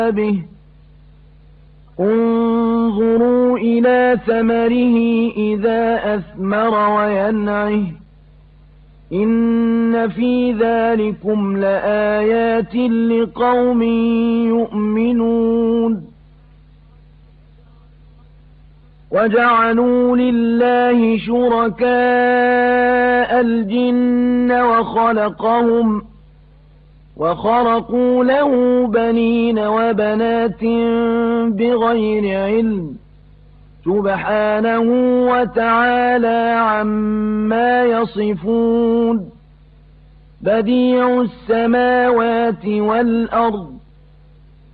به انظروا إلى ثمره إذا أثمر وينعه إن في ذلكم لآيات لقوم يؤمنون وجعلوا لله شركاء الجن وخرقوا له بنين وبنات بغير علم سبحانه وتعالى عما يصفون بديع السماوات والأرض